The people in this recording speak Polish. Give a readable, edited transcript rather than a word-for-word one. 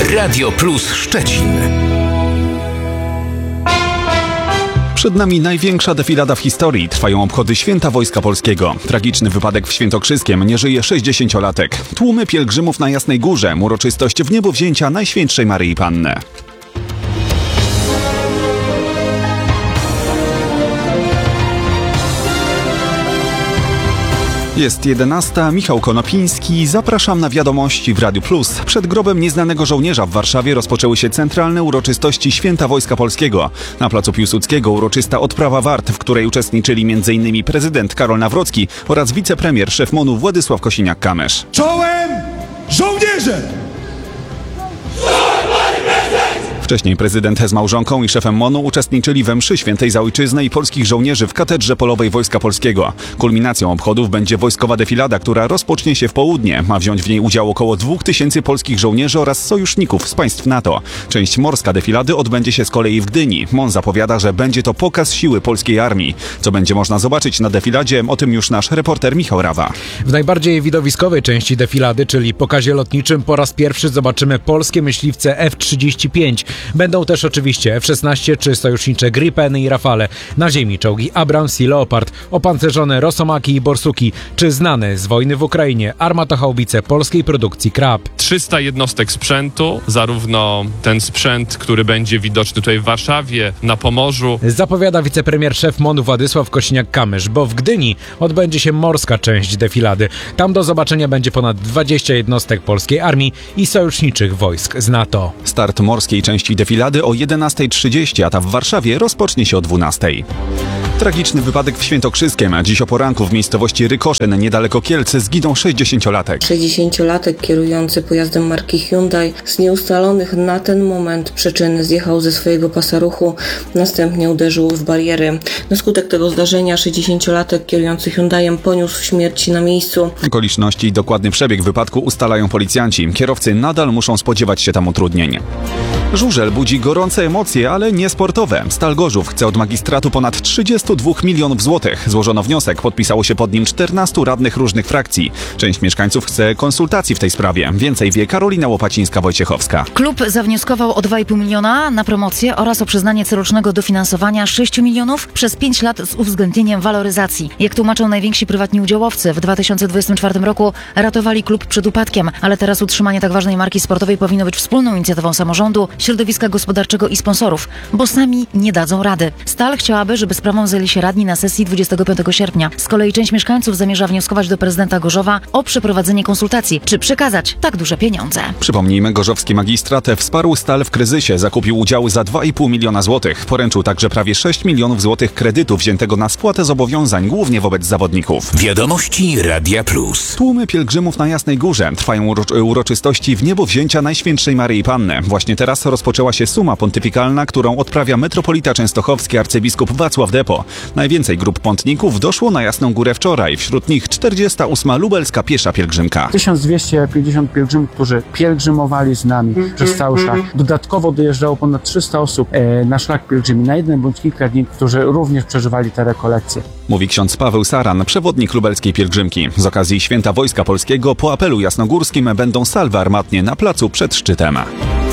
Radio Plus Szczecin. Przed nami największa defilada w historii. Trwają obchody Święta Wojska Polskiego. Tragiczny wypadek w Świętokrzyskiem. Nie żyje 60-latek. Tłumy pielgrzymów na Jasnej Górze. Uroczystość w niebowzięcia Najświętszej Maryi Panny. Jest 11. Michał Konopiński. Zapraszam na wiadomości w Radiu Plus. Przed grobem nieznanego żołnierza w Warszawie rozpoczęły się centralne uroczystości Święta Wojska Polskiego. Na placu Piłsudskiego uroczysta odprawa wart, w której uczestniczyli m.in. prezydent Karol Nawrocki oraz wicepremier, szef MON-u Władysław Kosiniak-Kamysz. Czołem żołnierze! Wcześniej prezydent z małżonką i szefem MON-u uczestniczyli we mszy świętej za ojczyznę i polskich żołnierzy w Katedrze Polowej Wojska Polskiego. Kulminacją obchodów będzie wojskowa defilada, która rozpocznie się w południe. Ma wziąć w niej udział około 2000 polskich żołnierzy oraz sojuszników z państw NATO. Część morska defilady odbędzie się z kolei w Gdyni. MON zapowiada, że będzie to pokaz siły polskiej armii. Co będzie można zobaczyć na defiladzie, o tym już nasz reporter Michał Rawa. W najbardziej widowiskowej części defilady, czyli pokazie lotniczym, po raz pierwszy zobaczymy polskie myśliwce F-35. Będą też oczywiście F-16 czy sojusznicze Gripeny i Rafale. Na ziemi czołgi Abrams i Leopard, opancerzone Rosomaki i Borsuki, czy znane z wojny w Ukrainie armatochaubice polskiej produkcji Krab. 300 jednostek sprzętu, zarówno ten sprzęt, który będzie widoczny tutaj w Warszawie, na Pomorzu. Zapowiada wicepremier szef MON-u Władysław Kosiniak-Kamysz, bo w Gdyni odbędzie się morska część defilady. Tam do zobaczenia będzie ponad 20 jednostek polskiej armii i sojuszniczych wojsk z NATO. Start morskiej części defilady o 11:30, a ta w Warszawie rozpocznie się o 12:00. Tragiczny wypadek w Świętokrzyskiem. Dziś o poranku w miejscowości Rykoszyn, niedaleko Kielc, zginął 60-latek. 60-latek kierujący pojazdem marki Hyundai z nieustalonych na ten moment przyczyn zjechał ze swojego pasa ruchu, następnie uderzył w bariery. Na skutek tego zdarzenia 60-latek kierujący Hyundaiem poniósł śmierć na miejscu. Okoliczności i dokładny przebieg wypadku ustalają policjanci. Kierowcy nadal muszą spodziewać się tam utrudnień. Żużel budzi gorące emocje, ale nie sportowe. Stal Gorzów chce od magistratu ponad 32 milionów złotych. Złożono wniosek, podpisało się pod nim 14 radnych różnych frakcji. Część mieszkańców chce konsultacji w tej sprawie. Więcej wie Karolina Łopacińska-Wojciechowska. Klub zawnioskował o 2,5 miliona na promocję oraz o przyznanie corocznego dofinansowania 6 milionów przez 5 lat z uwzględnieniem waloryzacji. Jak tłumaczą najwięksi prywatni udziałowcy, w 2024 roku ratowali klub przed upadkiem, ale teraz utrzymanie tak ważnej marki sportowej powinno być wspólną inicjatywą samorządu, środowiska gospodarczego i sponsorów, bo sami nie dadzą rady. Stal chciałaby, żeby sprawą zajęli się radni na sesji 25 sierpnia. Z kolei część mieszkańców zamierza wnioskować do prezydenta Gorzowa o przeprowadzenie konsultacji, czy przekazać tak duże pieniądze. Przypomnijmy, gorzowski magistrat wsparł Stal w kryzysie, zakupił udziały za 2,5 miliona złotych. Poręczył także prawie 6 milionów złotych kredytu wziętego na spłatę zobowiązań, głównie wobec zawodników. Wiadomości Radia Plus. Tłumy pielgrzymów na Jasnej Górze. Trwają uroczystości w niebowzięcia Najświętszej Maryi Panny. Właśnie teraz rozpoczęła się suma pontyfikalna, którą odprawia metropolita częstochowski arcybiskup Wacław Depo. Najwięcej grup pątników doszło na Jasną Górę wczoraj. Wśród nich 48. lubelska piesza pielgrzymka. 1250 pielgrzymów, którzy pielgrzymowali z nami przez cały szlak. Dodatkowo dojeżdżało ponad 300 osób na szlak pielgrzymi na jeden bądź kilka dni, którzy również przeżywali te rekolekcje. Mówi ksiądz Paweł Saran, przewodnik lubelskiej pielgrzymki. Z okazji Święta Wojska Polskiego po apelu jasnogórskim będą salwy armatnie na placu przed szczytem.